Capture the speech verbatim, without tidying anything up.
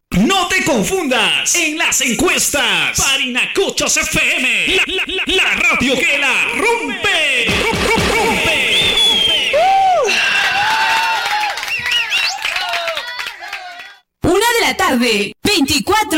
No te confundas en las encuestas. Parinacochos F M, la, la, la, la radio que la rompe. Rompe. Una de la tarde, veinticuatro